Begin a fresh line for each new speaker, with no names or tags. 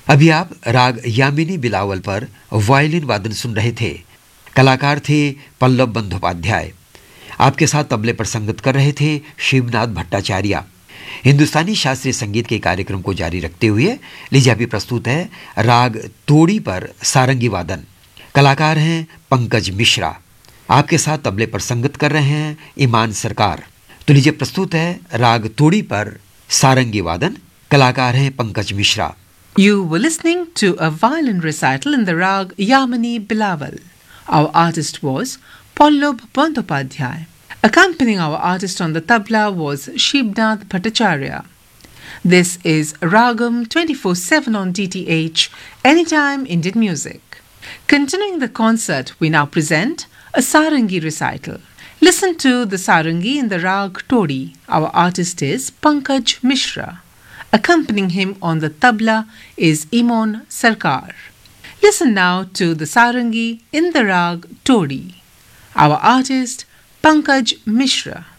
अभी आप राग यामिनी बिलावल पर वायलिन वादन सुन रहे थे। कलाकार थे पल्लव बंदोपाध्याय। आपके साथ तबले पर संगत कर रहे थे शिवनाथ भट्टाचार्य। हिंदुस्तानी शास्त्रीय संगीत के कार्यक्रम को जारी रखते हुए लीजिए अभी प्रस्तुत है राग तोड़ी पर सारंगी वादन। कलाकार हैं पंकज मिश्रा। आपके साथ तबले पर संगत कर रहे हैं ईमान सरकार। तो लीजिए प्रस्तुत है राग तोड़ी पर सारंगी वादन। कलाकार हैं Pankaj Mishra.
You were listening to a violin recital in the rag Yamini Bilawal. Our artist was Pallab Bandyopadhyay. Accompanying our artist on the tabla was Shibnath Bhattacharya. This is Ragam 24/7 on DTH, Anytime Indian Music. Continuing the concert, we now present a Sarangi recital. Listen to the Sarangi in the rag Todi. Our artist is Pankaj Mishra. Accompanying him on the tabla is Imon Sarkar. Listen now to the Sarangi in the rag Todi. Our artist Pankaj Mishra.